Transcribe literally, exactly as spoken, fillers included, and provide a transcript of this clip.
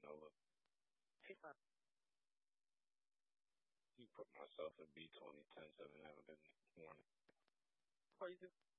Nova. You put myself in B twenty ten seven. Have a good morning.